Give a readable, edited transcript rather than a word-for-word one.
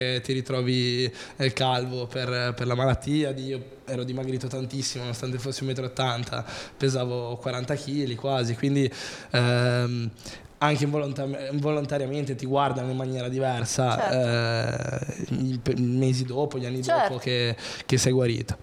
ti ritrovi calvo per la malattia. Io ero dimagrito tantissimo, nonostante fossi 1,80 m, pesavo 40 kg quasi, quindi anche involontariamente ti guardano in maniera diversa, Certo. i mesi dopo, gli anni dopo Certo. che sei guarito.